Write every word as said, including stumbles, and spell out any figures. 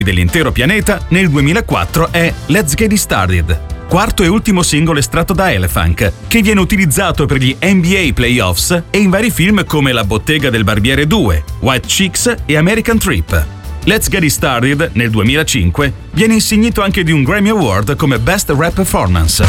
dell'intero pianeta nel duemilaquattro è Let's Get It Started, quarto e ultimo singolo estratto da Elephant, che viene utilizzato per gli N B A Playoffs e in vari film come La bottega del barbiere due, White Chicks e American Trip. Let's Get It Started, nel duemilacinque, viene insignito anche di un Grammy Award come Best Rap Performance.